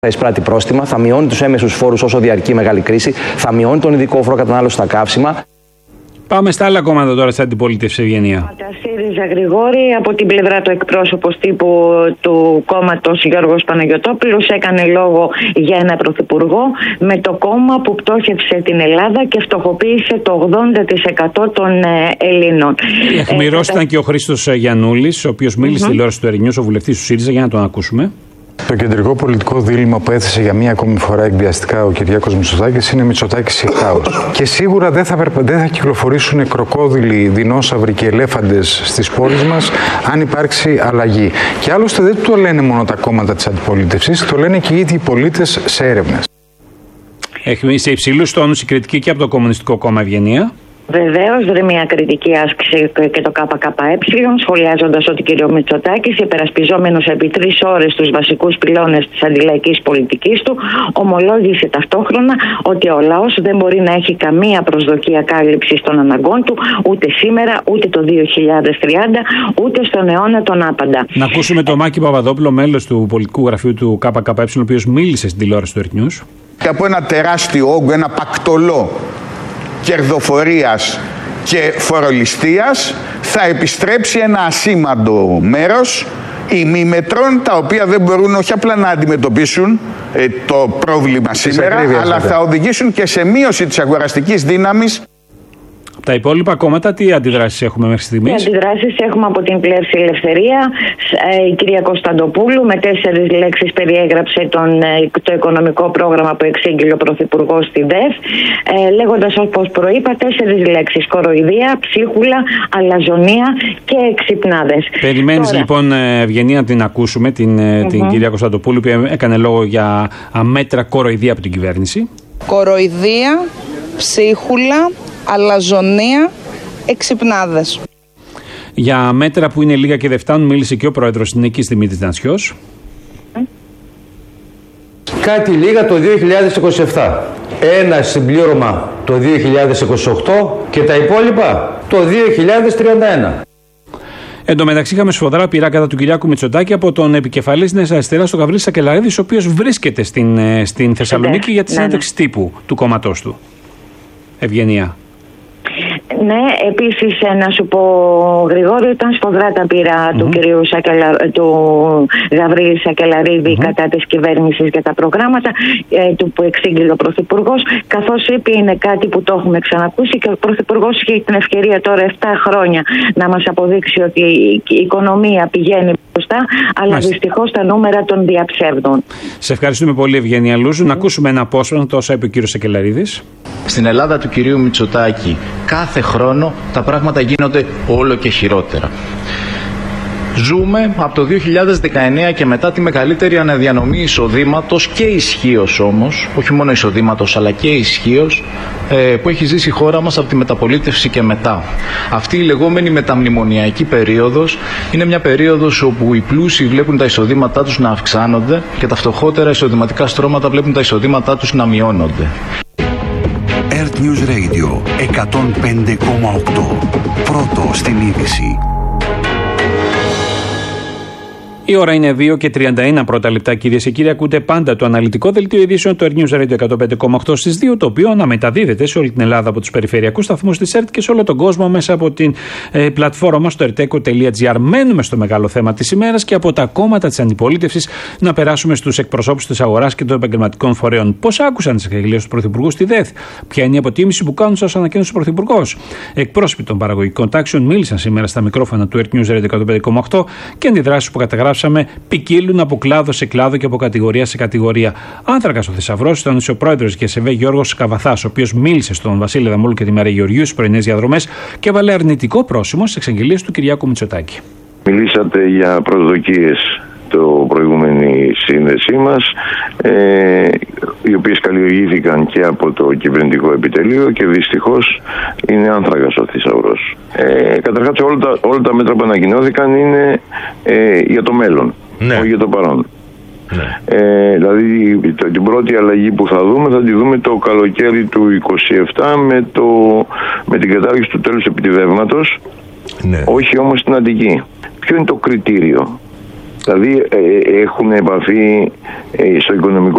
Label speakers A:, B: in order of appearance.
A: Θα εισπράττει πρόστιμα, θα μειώνει τους έμεσους φόρους όσο διαρκεί η μεγάλη κρίση, θα μειώνει τον ειδικό φόρο κατανάλωση στα καύσιμα.
B: Πάμε στα άλλα κόμματα τώρα στην αντιπολίτευση, Ευγενία.
C: Τα ΣΥΡΙΖΑ Γρηγόρη, από την πλευρά του εκπρόσωπος τύπου του κόμματος Γιώργος Παναγιωτόπουλος έκανε λόγο για ένα πρωθυπουργό με το κόμμα που πτώχευσε την Ελλάδα και φτωχοποίησε το 80% των Ελλήνων.
B: Αιχμηρός ήταν και ο Χρήστος Γιαννούλης, ο οποίος μίλησε στη τηλεόραση του Ερηνιούς, ο βουλευτής του ΣΥΡΙΖΑ, για να τον ακούσουμε.
D: Το κεντρικό πολιτικό δίλημμα που έθεσε για μία ακόμη φορά εκβιαστικά ο Κυριάκος Μητσοτάκης είναι Μητσοτάκης ή χάος. Και σίγουρα δεν θα κυκλοφορήσουν κροκόδιλοι, δεινόσαυροι και ελέφαντες στις πόλεις μας αν υπάρξει αλλαγή. Και άλλωστε δεν το λένε μόνο τα κόμματα της αντιπολίτευσης, το λένε και οι ίδιοι οι πολίτες σε έρευνες.
B: Έχει σε υψηλούς τόνους η κριτική και από το Κομμουνιστικό Κόμμα, Ευγενία.
C: Βεβαίως, βρει μια κριτική άσκηση και το ΚΚΕ, σχολιάζοντας ότι ο κ. Μητσοτάκης, υπερασπιζόμενος επί 3 ώρες τους βασικούς πυλώνες της αντιλαϊκής πολιτικής του, ομολόγησε ταυτόχρονα ότι ο λαός δεν μπορεί να έχει καμία προσδοκία κάλυψης των αναγκών του, ούτε σήμερα, ούτε το 2030, ούτε στον αιώνα τον άπαντα.
B: Να ακούσουμε τον Μάκη Παπαδόπουλο, μέλος του πολιτικού γραφείου του ΚΚΕ, ο οποίος μίλησε στην τηλεόραση του Ερηνιούς.
E: Και από ένα τεράστιο όγκο, ένα πακτολό κερδοφορίας και φορολιστίας θα επιστρέψει ένα ασήμαντο μέρος ημίμετρων, τα οποία δεν μπορούν όχι απλά να αντιμετωπίσουν το πρόβλημα σήμερα, αλλά θα οδηγήσουν και σε μείωση της αγοραστικής δύναμης.
B: Τα υπόλοιπα κόμματα, τι αντιδράσεις έχουμε μέχρι στιγμής?
C: Τι αντιδράσεις έχουμε από την Πλεύση Ελευθερία. Η κυρία Κωνσταντοπούλου με 4 λέξεις περιέγραψε το οικονομικό πρόγραμμα που εξήγηλε ο Πρωθυπουργός στη ΔΕΘ, λέγοντας, όπως προείπα, 4 λέξεις: κοροϊδία, ψίχουλα, αλαζονία και εξυπνάδες.
B: Περιμένεις λοιπόν, Ευγενία, να την ακούσουμε, την κυρία Κωνσταντοπούλου, που έκανε λόγο για αμέτρα κοροϊδία από την κυβέρνηση.
F: Κοροϊδία, ψίχουλα, αλαζονία, εξυπνάδες.
B: Για μέτρα που είναι λίγα και δεν φτάνουν, μίλησε και ο πρόεδρος της Νίκης, Δημήτρης Νασιός.
G: Κάτι λίγα το 2027, ένα συμπλήρωμα το 2028 και τα υπόλοιπα το 2031.
B: Εν τω μεταξύ, είχαμε σφοδρά πειρά κατά του Κυριάκου Μητσοτάκη από τον επικεφαλής της Αριστεράς, τον Γαβρίλη Σακελαρίδη, ο οποίος βρίσκεται στην Θεσσαλονίκη για τη συνέντευξη τύπου του κόμματός του. Ευγενία.
C: Ναι, επίσης να σου πω, Γρηγόρη, ήταν σφοδρά τα πειρά του Γαβρίλη Σακελαρίδη κατά της κυβέρνησης για τα προγράμματα του που εξήγηλε ο Πρωθυπουργός. Καθώς είπε, είναι κάτι που το έχουμε ξανακούσει και ο Πρωθυπουργός είχε την ευκαιρία τώρα 7 χρόνια να μας αποδείξει ότι η οικονομία πηγαίνει μπροστά, αλλά δυστυχώς τα νούμερα των διαψεύδουν.
B: Σε ευχαριστούμε πολύ, Ευγενία Λούζου. Να ακούσουμε ένα απόσπασμα τόσο είπε ο κύριος Σακελαρίδης.
H: Στην Ελλάδα του κυρίου Μητσοτάκη κάθε χρόνο τα πράγματα γίνονται όλο και χειρότερα. Ζούμε από το 2019 και μετά τη μεγαλύτερη αναδιανομή εισοδήματος και ισχύως όμως, όχι μόνο εισοδήματος αλλά και ισχύως, που έχει ζήσει η χώρα μας από τη μεταπολίτευση και μετά. Αυτή η λεγόμενη μεταμνημονιακή περίοδος είναι μια περίοδος όπου οι πλούσιοι βλέπουν τα εισοδήματά τους να αυξάνονται και τα φτωχότερα εισοδηματικά στρώματα βλέπουν τα εισοδήματά τους να μειώνονται.
I: Earth News Radio 105,8. Πρώτο στην είδηση.
B: Η ώρα είναι 2 και 31 πρώτα λεπτά, κυρίες και κύριοι. Ακούτε πάντα το αναλυτικό δελτίο ειδήσεων του Earth News Radio 105,8 στις 2, το οποίο αναμεταδίδεται σε όλη την Ελλάδα από τους περιφερειακούς σταθμούς της ΕΡΤ και σε όλο τον κόσμο μέσα από την πλατφόρμα μας στο erteco.gr. Μένουμε στο μεγάλο θέμα της ημέρας και από τα κόμματα της αντιπολίτευσης να περάσουμε στους εκπροσώπους της αγοράς και των επαγγελματικών φορέων. Πώς άκουσαν τις εξαγγελίες του Πρωθυπουργού στη ΔΕΘ, ποια είναι η αποτίμηση που κάνουν σας ανακοίνωσε ο Πρωθυπουργός. Εκπρόσωποι των παραγωγικών τάξεων μίλησαν σήμερα στα μικρόφωνα του Earth News Radio 105,8 και αντιδράσεις που καταγράψαμε ποικίλουν από κλάδο σε κλάδο και από κατηγορία σε κατηγορία. Άνθρακα στο Θησαυρό ήταν ο πρόεδρος της ΚΕΣΕΒΕ Γιώργος Καβαθάς, ο οποίος μίλησε στον Βασίλη Δαμούλου και τη Μαρία Γεωργίου στις πρωινές διαδρομές και έβαλε αρνητικό πρόσημο στις εξαγγελίες του Κυριάκου Μητσοτάκη.
J: Μιλήσατε για προσδοκίες το προηγούμενη σύνδεσή μας, οι οποίες καλλιεργήθηκαν και από το κυβερνητικό επιτελείο και δυστυχώς είναι άνθρακας ο Θησαυρός. Καταρχάς όλα τα μέτρα που ανακοινώθηκαν είναι για το μέλλον, όχι για το παρόν. Δηλαδή την πρώτη αλλαγή που θα δούμε θα τη δούμε το καλοκαίρι του 2027 με την κατάργηση του τέλους επιτιδεύματος, όχι όμως στην Αττική. Ποιο είναι το κριτήριο? Δηλαδή έχουν επαφή στο οικονομικό